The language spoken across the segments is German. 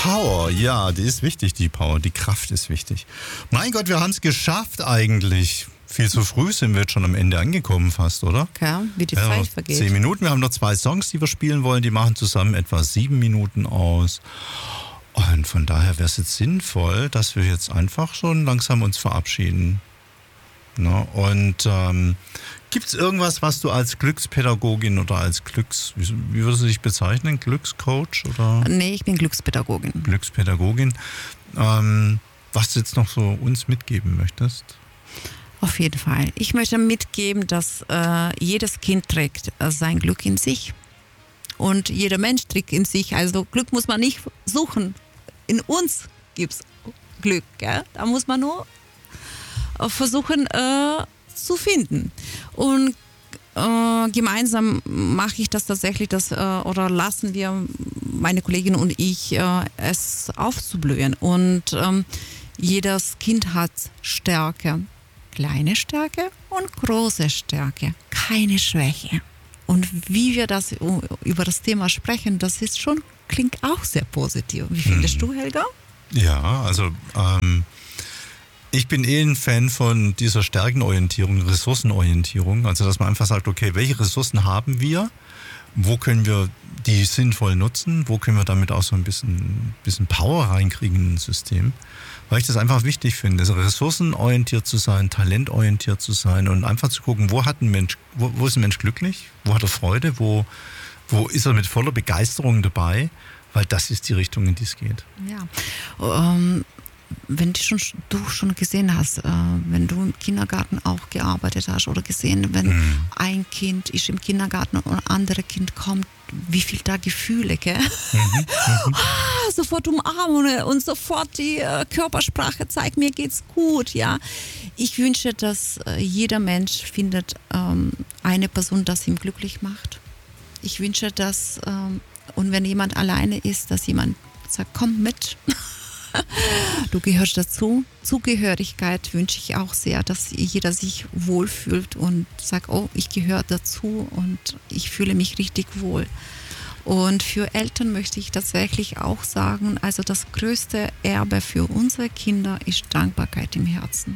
Power, ja, die ist wichtig, die Power, die Kraft ist wichtig. Mein Gott, wir haben es geschafft eigentlich. Viel zu früh sind wir jetzt schon am Ende angekommen fast, oder? Ja, wie die Zeit vergeht. 10 Minuten, wir haben noch 2 Songs, die wir spielen wollen, die machen zusammen etwa 7 Minuten aus. Und von daher wäre es jetzt sinnvoll, dass wir jetzt einfach schon langsam uns verabschieden. Na, und gibt es irgendwas, was du als Glückspädagogin oder als wie würdest du dich bezeichnen? Glückscoach? Oder? Nee, ich bin Glückspädagogin. Glückspädagogin. Was du jetzt noch so uns mitgeben möchtest? Auf jeden Fall. Ich möchte mitgeben, dass jedes Kind trägt sein Glück in sich. Und jeder Mensch trägt in sich. Also Glück muss man nicht suchen. In uns gibt es Glück. Gell? Da muss man nur versuchen zu finden. Und gemeinsam mache ich das tatsächlich, oder lassen wir, meine Kollegin und ich, es aufzublühen. Und jedes Kind hat Stärke. Kleine Stärke und große Stärke. Keine Schwäche. Und wie wir über das Thema sprechen, klingt auch sehr positiv. Wie findest du, Helga? Ja, also ich bin ein Fan von dieser Stärkenorientierung, Ressourcenorientierung. Also dass man einfach sagt, okay, welche Ressourcen haben wir? Wo können wir die sinnvoll nutzen? Wo können wir damit auch so ein bisschen Power reinkriegen in ein System? Weil ich das einfach wichtig finde, ressourcenorientiert zu sein, talentorientiert zu sein und einfach zu gucken, wo ist ein Mensch glücklich? Wo hat er Freude? Wo ist er mit voller Begeisterung dabei? Weil das ist die Richtung, in die es geht. Ja. Wenn du schon gesehen hast, wenn du im Kindergarten auch gearbeitet hast oder gesehen, wenn ein Kind ist im Kindergarten und ein anderes Kind kommt, wie viel da Gefühle, gell? Sofort umarmen und sofort die Körpersprache zeigt, mir geht's gut, ja. Ich wünsche, dass jeder Mensch findet eine Person, das ihn glücklich macht. Ich wünsche, dass, und wenn jemand alleine ist, dass jemand sagt, komm mit. Du gehörst dazu. Zugehörigkeit wünsche ich auch sehr, dass jeder sich wohlfühlt und sagt, oh, ich gehöre dazu und ich fühle mich richtig wohl. Und für Eltern möchte ich tatsächlich auch sagen, also das größte Erbe für unsere Kinder ist Dankbarkeit im Herzen.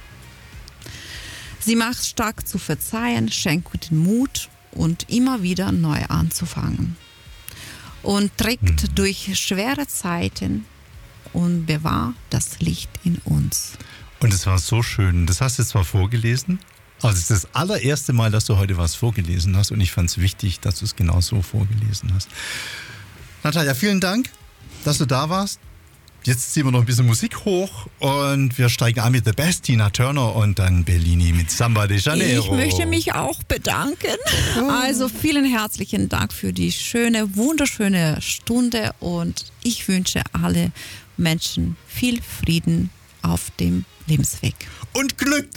Sie macht stark zu verzeihen, schenkt den Mut und immer wieder neu anzufangen. Und trägt durch schwere Zeiten und bewahrt das Licht in uns. Und es war so schön. Das hast du zwar vorgelesen, aber es ist das allererste Mal, dass du heute was vorgelesen hast und ich fand es wichtig, dass du es genau so vorgelesen hast. Natalia, vielen Dank, dass du da warst. Jetzt ziehen wir noch ein bisschen Musik hoch und wir steigen an mit The Best, Tina Turner und dann Bellini mit Samba de Janeiro. Ich möchte mich auch bedanken. Also vielen herzlichen Dank für die wunderschöne Stunde und ich wünsche alle Menschen viel Frieden auf dem Lebensweg. Und Glück!